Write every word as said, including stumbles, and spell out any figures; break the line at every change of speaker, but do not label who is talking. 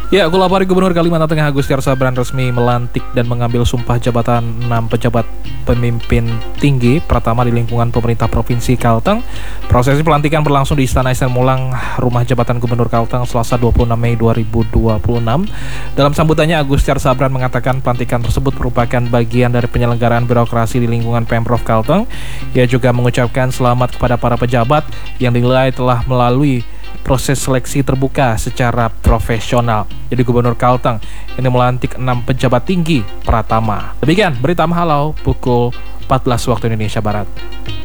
Ya, Kulapari Gubernur Kalimantan Tengah Agus Tiar Sabran resmi melantik dan mengambil sumpah jabatan enam pejabat pemimpin tinggi pertama di lingkungan pemerintah Provinsi Kalteng. Prosesi pelantikan berlangsung di Istana S M Mulang, Rumah Jabatan Gubernur Kalteng, Selasa dua puluh enam Mei dua ribu dua puluh enam. Dalam sambutannya, Agus Tiar Sabran mengatakan pelantikan tersebut merupakan bagian dari penyelenggaraan birokrasi di lingkungan Pemprov Kalteng. Ia juga mengucapkan selamat kepada para pejabat yang dinilai telah melalui proses seleksi terbuka secara profesional. Jadi Gubernur Kalteng ini melantik enam pejabat tinggi Pratama. Demikian berita Mahalau pukul empat belas waktu Indonesia Barat.